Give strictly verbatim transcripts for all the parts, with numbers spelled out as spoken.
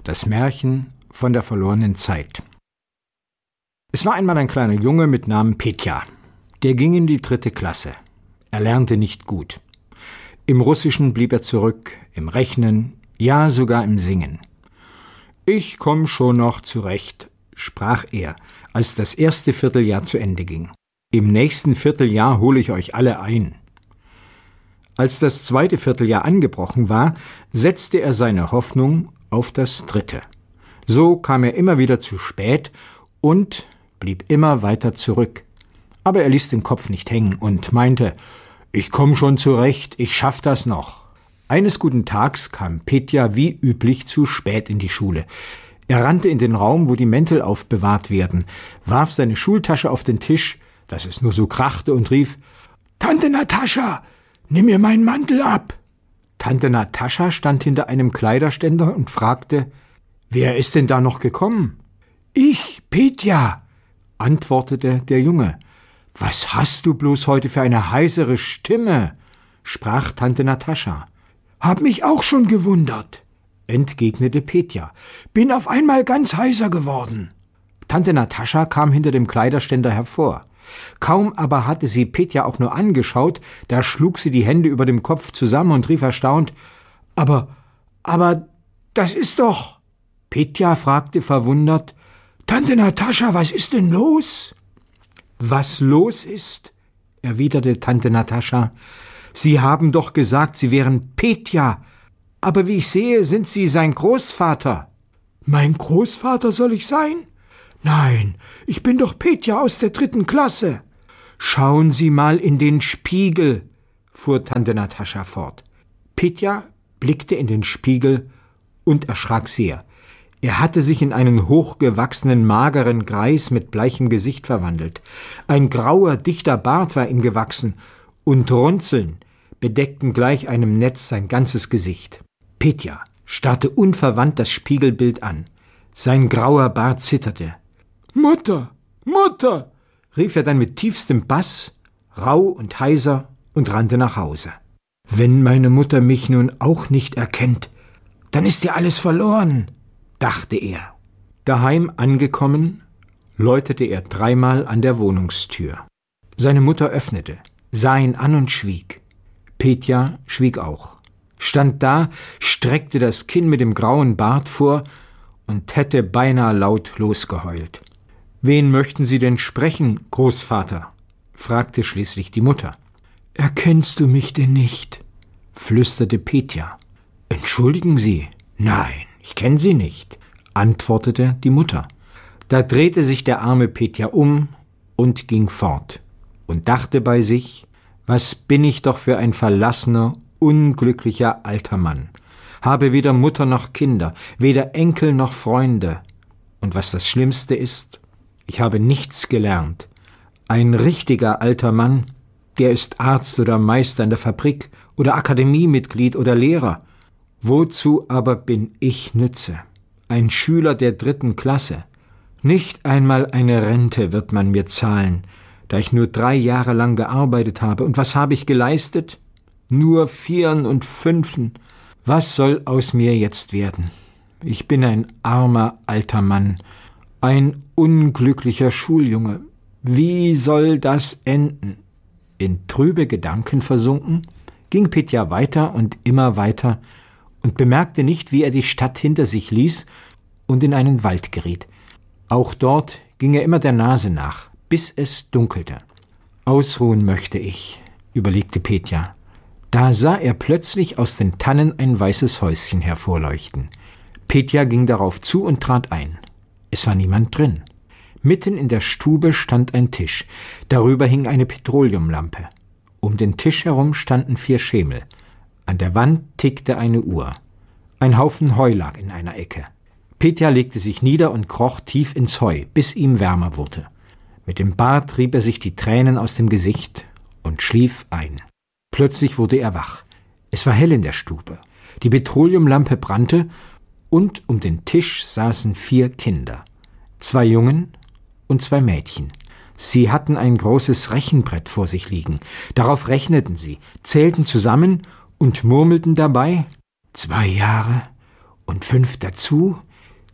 Das Märchen von der verlorenen Zeit. Es war einmal ein kleiner Junge mit Namen Petja. Der ging in die dritte Klasse. Er lernte nicht gut. Im Russischen blieb er zurück, im Rechnen, ja sogar im Singen. »Ich komm schon noch zurecht«, sprach er, als das erste Vierteljahr zu Ende ging. »Im nächsten Vierteljahr hole ich euch alle ein.« Als das zweite Vierteljahr angebrochen war, setzte er seine Hoffnung auf das dritte. So kam er immer wieder zu spät und blieb immer weiter zurück. Aber er ließ den Kopf nicht hängen und meinte, »Ich komm schon zurecht, ich schaff das noch.« Eines guten Tags kam Petja wie üblich zu spät in die Schule. Er rannte in den Raum, wo die Mäntel aufbewahrt werden, warf seine Schultasche auf den Tisch, dass es nur so krachte, und rief, »Tante Natascha, nimm mir meinen Mantel ab!« Tante Natascha stand hinter einem Kleiderständer und fragte, »Wer ist denn da noch gekommen?« »Ich, Petja«, antwortete der Junge. »Was hast du bloß heute für eine heisere Stimme?« sprach Tante Natascha. »Hab mich auch schon gewundert«, entgegnete Petja. »Bin auf einmal ganz heiser geworden.« Tante Natascha kam hinter dem Kleiderständer hervor. Kaum aber hatte sie Petja auch nur angeschaut, da schlug sie die Hände über dem Kopf zusammen und rief erstaunt, »Aber, aber, das ist doch...« Petja fragte verwundert, »Tante Natascha, was ist denn los?« »Was los ist?«, erwiderte Tante Natascha. »Sie haben doch gesagt, Sie wären Petja, aber wie ich sehe, sind Sie sein Großvater.« »Mein Großvater soll ich sein? Nein, ich bin doch Petja aus der dritten Klasse.« »Schauen Sie mal in den Spiegel«, fuhr Tante Natascha fort. Petja blickte in den Spiegel und erschrak sehr. Er hatte sich in einen hochgewachsenen, mageren Greis mit bleichem Gesicht verwandelt. Ein grauer, dichter Bart war ihm gewachsen, und Runzeln bedeckten gleich einem Netz sein ganzes Gesicht. Petja starrte unverwandt das Spiegelbild an. Sein grauer Bart zitterte. »Mutter, Mutter«, rief er dann mit tiefstem Bass, rauh und heiser, und rannte nach Hause. »Wenn meine Mutter mich nun auch nicht erkennt, dann ist ja alles verloren«, dachte er. Daheim angekommen, läutete er dreimal an der Wohnungstür. Seine Mutter öffnete, sah ihn an und schwieg. Petja schwieg auch, stand da, streckte das Kinn mit dem grauen Bart vor und hätte beinahe laut losgeheult. »Wen möchten Sie denn sprechen, Großvater?« fragte schließlich die Mutter. »Erkennst du mich denn nicht?« flüsterte Petja. »Entschuldigen Sie, nein, ich kenne Sie nicht«, antwortete die Mutter. Da drehte sich der arme Petja um und ging fort und dachte bei sich, was bin ich doch für ein verlassener, unglücklicher alter Mann, habe weder Mutter noch Kinder, weder Enkel noch Freunde, und was das Schlimmste ist, ich habe nichts gelernt. Ein richtiger alter Mann, der ist Arzt oder Meister in der Fabrik oder Akademiemitglied oder Lehrer. Wozu aber bin ich nütze? Ein Schüler der dritten Klasse. Nicht einmal eine Rente wird man mir zahlen, da ich nur drei Jahre lang gearbeitet habe. Und was habe ich geleistet? Nur Vieren und Fünfen. Was soll aus mir jetzt werden? Ich bin ein armer alter Mann, ein unglücklicher Schuljunge. Wie soll das enden? In trübe Gedanken versunken, ging Petja weiter und immer weiter und bemerkte nicht, wie er die Stadt hinter sich ließ und in einen Wald geriet. Auch dort ging er immer der Nase nach, bis es dunkelte. »Ausruhen möchte ich«, überlegte Petja. Da sah er plötzlich aus den Tannen ein weißes Häuschen hervorleuchten. Petja ging darauf zu und trat ein. Es war niemand drin. Mitten in der Stube stand ein Tisch. Darüber hing eine Petroleumlampe. Um den Tisch herum standen vier Schemel. An der Wand tickte eine Uhr. Ein Haufen Heu lag in einer Ecke. Petja legte sich nieder und kroch tief ins Heu, bis ihm wärmer wurde. Mit dem Bart rieb er sich die Tränen aus dem Gesicht und schlief ein. Plötzlich wurde er wach. Es war hell in der Stube. Die Petroleumlampe brannte und um den Tisch saßen vier Kinder. Zwei Jungen und zwei Mädchen. Sie hatten ein großes Rechenbrett vor sich liegen. Darauf rechneten sie, zählten zusammen und murmelten dabei: Zwei Jahre und fünf dazu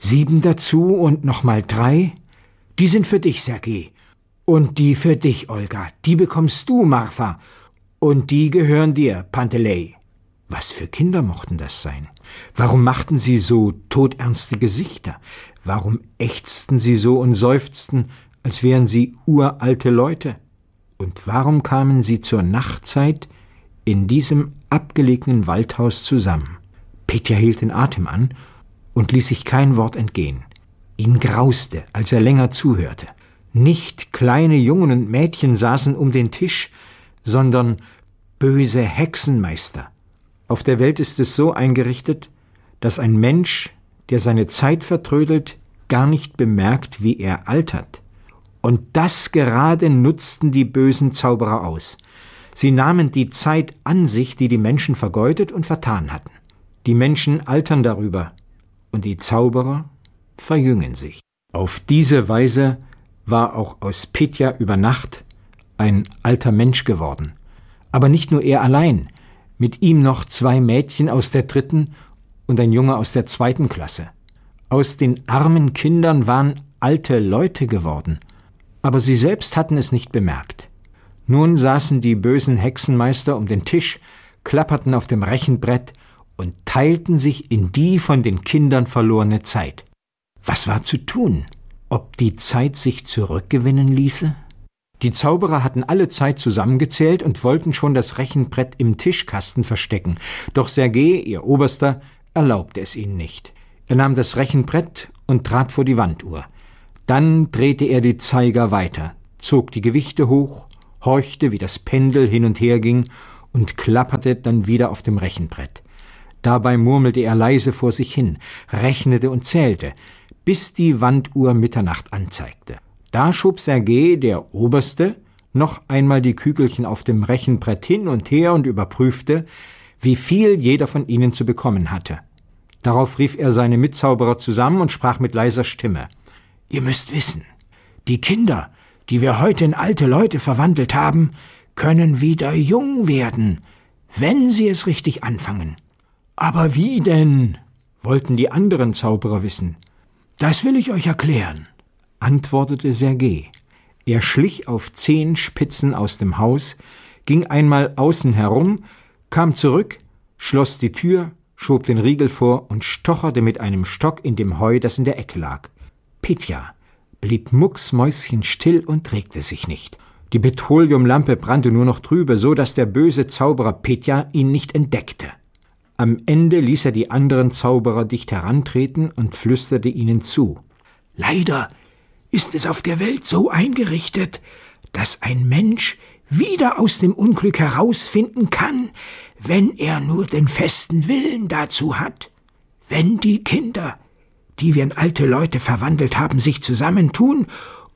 Sieben dazu und nochmal drei. Die sind für dich, Sergej. Und die für dich, Olga. Die bekommst du, Marfa. Und die gehören dir, Pantelei. Was für Kinder mochten das sein? Warum machten sie so todernste Gesichter? Warum ächzten sie so und seufzten, als wären sie uralte Leute? Und warum kamen sie zur Nachtzeit in diesem abgelegenen Waldhaus zusammen? Petja hielt den Atem an und ließ sich kein Wort entgehen. Ihn grauste, als er länger zuhörte. Nicht kleine Jungen und Mädchen saßen um den Tisch, sondern böse Hexenmeister. Auf der Welt ist es so eingerichtet, dass ein Mensch, der seine Zeit vertrödelt, gar nicht bemerkt, wie er altert. Und das gerade nutzten die bösen Zauberer aus. Sie nahmen die Zeit an sich, die die Menschen vergeudet und vertan hatten. Die Menschen altern darüber und die Zauberer verjüngen sich. Auf diese Weise war auch aus Petja über Nacht ein alter Mensch geworden. Aber nicht nur er allein, mit ihm noch zwei Mädchen aus der dritten und ein Junge aus der zweiten Klasse. Aus den armen Kindern waren alte Leute geworden, aber sie selbst hatten es nicht bemerkt. Nun saßen die bösen Hexenmeister um den Tisch, klapperten auf dem Rechenbrett und teilten sich in die von den Kindern verlorene Zeit. Was war zu tun? Ob die Zeit sich zurückgewinnen ließe? Die Zauberer hatten alle Zeit zusammengezählt und wollten schon das Rechenbrett im Tischkasten verstecken. Doch Sergej, ihr Oberster, erlaubte es ihnen nicht. Er nahm das Rechenbrett und trat vor die Wanduhr. Dann drehte er die Zeiger weiter, zog die Gewichte hoch, horchte, wie das Pendel hin und her ging und klapperte dann wieder auf dem Rechenbrett. Dabei murmelte er leise vor sich hin, rechnete und zählte, bis die Wanduhr Mitternacht anzeigte. Da schob Sergej, der Oberste, noch einmal die Kügelchen auf dem Rechenbrett hin und her und überprüfte, wie viel jeder von ihnen zu bekommen hatte. Darauf rief er seine Mitzauberer zusammen und sprach mit leiser Stimme: »Ihr müsst wissen, die Kinder, die wir heute in alte Leute verwandelt haben, können wieder jung werden, wenn sie es richtig anfangen.« »Aber wie denn?« wollten die anderen Zauberer wissen. »Das will ich euch erklären«, antwortete Sergej. Er schlich auf Zehenspitzen aus dem Haus, ging einmal außen herum, kam zurück, schloss die Tür, schob den Riegel vor und stocherte mit einem Stock in dem Heu, das in der Ecke lag. Petja blieb mucksmäuschenstill und regte sich nicht. Die Petroleumlampe brannte nur noch trübe, so dass der böse Zauberer Petja ihn nicht entdeckte. Am Ende ließ er die anderen Zauberer dicht herantreten und flüsterte ihnen zu: »Leider ist es auf der Welt so eingerichtet, dass ein Mensch wieder aus dem Unglück herausfinden kann, wenn er nur den festen Willen dazu hat. Wenn die Kinder, die wir in alte Leute verwandelt haben, sich zusammentun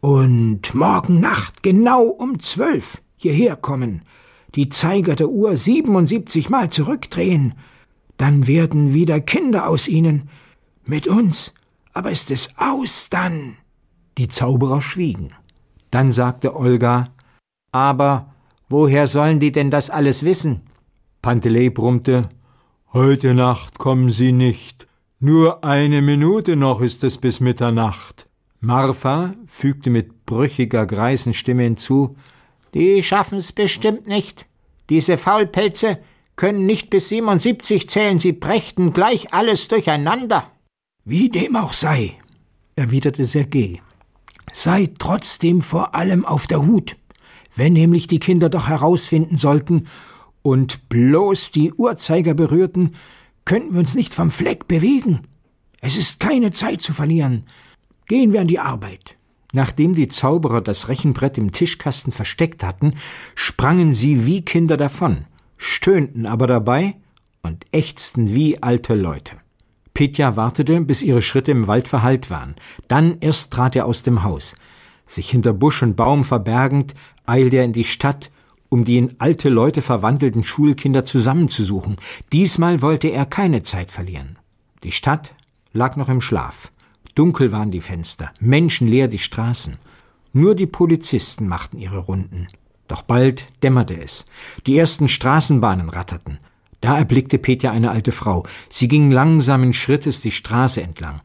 und morgen Nacht genau um zwölf hierher kommen, die Zeiger der Uhr siebenundsiebzig Mal zurückdrehen, dann werden wieder Kinder aus ihnen. Mit uns aber ist es aus dann.« Die Zauberer schwiegen. Dann sagte Olga: »Aber woher sollen die denn das alles wissen?« Pantelei brummte: »Heute Nacht kommen sie nicht. Nur eine Minute noch ist es bis Mitternacht.« Marfa fügte mit brüchiger Greisenstimme hinzu: »Die schaffen's bestimmt nicht. Diese Faulpelze können nicht bis siebenundsiebzig zählen, sie brächten gleich alles durcheinander.« »Wie dem auch sei«, erwiderte Sergej, »seid trotzdem vor allem auf der Hut. Wenn nämlich die Kinder doch herausfinden sollten und bloß die Uhrzeiger berührten, könnten wir uns nicht vom Fleck bewegen. Es ist keine Zeit zu verlieren. Gehen wir an die Arbeit.« Nachdem die Zauberer das Rechenbrett im Tischkasten versteckt hatten, sprangen sie wie Kinder davon, stöhnten aber dabei und ächzten wie alte Leute. Petja wartete, bis ihre Schritte im Wald verhallt waren. Dann erst trat er aus dem Haus. Sich hinter Busch und Baum verbergend, eilte er in die Stadt, um die in alte Leute verwandelten Schulkinder zusammenzusuchen. Diesmal wollte er keine Zeit verlieren. Die Stadt lag noch im Schlaf. Dunkel waren die Fenster, menschenleer die Straßen. Nur die Polizisten machten ihre Runden. Doch bald dämmerte es. Die ersten Straßenbahnen ratterten. Da erblickte Petja eine alte Frau. Sie ging langsamen Schrittes die Straße entlang.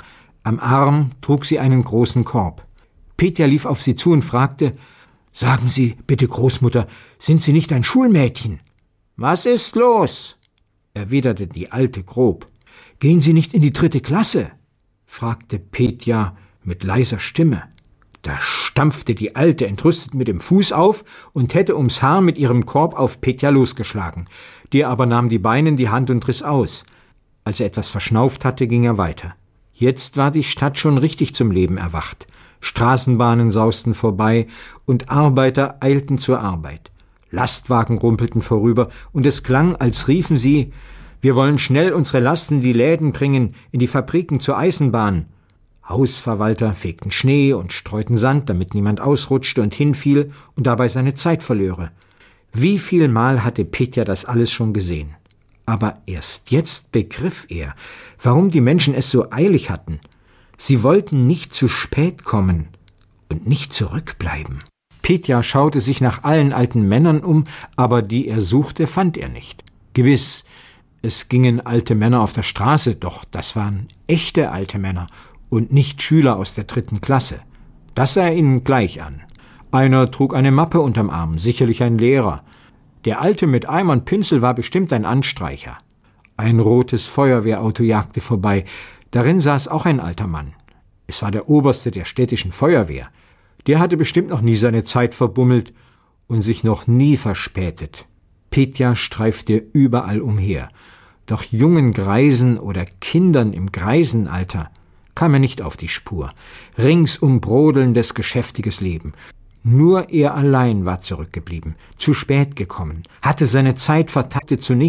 Am Arm trug sie einen großen Korb. Petja lief auf sie zu und fragte: »Sagen Sie, bitte, Großmutter, sind Sie nicht ein Schulmädchen?« »Was ist los?« erwiderte die Alte grob. »Gehen Sie nicht in die dritte Klasse?« fragte Petja mit leiser Stimme. Da stampfte die Alte entrüstet mit dem Fuß auf und hätte ums Haar mit ihrem Korb auf Petja losgeschlagen. Der aber nahm die Beine in die Hand und riss aus. Als er etwas verschnauft hatte, ging er weiter. Jetzt war die Stadt schon richtig zum Leben erwacht. Straßenbahnen sausten vorbei und Arbeiter eilten zur Arbeit. Lastwagen rumpelten vorüber und es klang, als riefen sie: »Wir wollen schnell unsere Lasten in die Läden bringen, in die Fabriken zur Eisenbahn.« Hausverwalter fegten Schnee und streuten Sand, damit niemand ausrutschte und hinfiel und dabei seine Zeit verlöre. Wie viel Mal hatte Petja das alles schon gesehen? Aber erst jetzt begriff er, warum die Menschen es so eilig hatten. Sie wollten nicht zu spät kommen und nicht zurückbleiben. Petja schaute sich nach allen alten Männern um, aber die er suchte, fand er nicht. Gewiss, es gingen alte Männer auf der Straße, doch das waren echte alte Männer und nicht Schüler aus der dritten Klasse. Das sah er ihnen gleich an. Einer trug eine Mappe unterm Arm, sicherlich ein Lehrer. Der Alte mit Eimer und Pinsel war bestimmt ein Anstreicher. Ein rotes Feuerwehrauto jagte vorbei. Darin saß auch ein alter Mann. Es war der Oberste der städtischen Feuerwehr. Der hatte bestimmt noch nie seine Zeit verbummelt und sich noch nie verspätet. Petja streifte überall umher. Doch jungen Greisen oder Kindern im Greisenalter kam er nicht auf die Spur. Ringsum brodelndes, geschäftiges Leben. Nur er allein war zurückgeblieben, zu spät gekommen, hatte seine Zeit vertaktet zu nichts.